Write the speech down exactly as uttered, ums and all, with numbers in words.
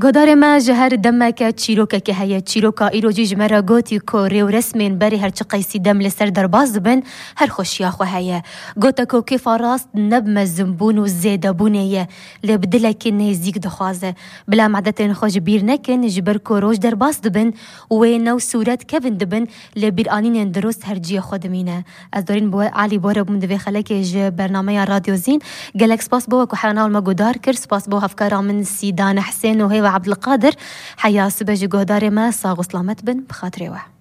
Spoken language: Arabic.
گودار ما جهر دمکه چیروکه که هیا چیروکا ایروجی جمرا گوتی کوری و رسمین بری هر چه قیسی دم لسر در باز بن هر خوشیا خو هیا گوتا کو که فراست نب مزنبون و زیده بونه لبدلک نزیک دخوازه بلا معدت خوش بیر نکن جبر کوروش در باز دبن و نو صورت کفن دبن لبیر آنین درست هر جی خودمینه از دارین بو علی بوره بوم دوی خلک ج برنامه رادیو زین گلک سپاس بو کو حنا ما گودار کر سپاس بو افکار من سیدان حسین و هی عبد القادر حيا سبج جودار ما صاغ سلامت بن بخاطري واحد